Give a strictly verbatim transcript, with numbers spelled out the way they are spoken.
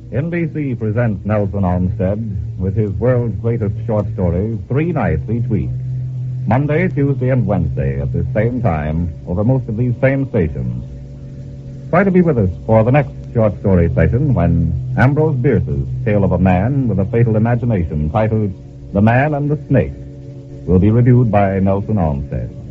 N B C presents Nelson Olmsted with his world's greatest short stories three nights each week. Monday, Tuesday, and Wednesday at the same time over most of these same stations. Try to be with us for the next short story session when Ambrose Bierce's tale of a man with a fatal imagination titled The Man and the Snake will be reviewed by Nelson Olmsted.